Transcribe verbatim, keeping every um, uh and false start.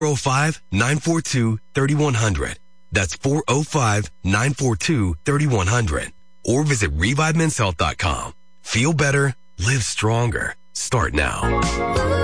four oh five, nine four two, three one zero zero. That's four oh five, nine four two, three one zero zero. Or visit revive men's health dot com. Feel better, live stronger. Start now.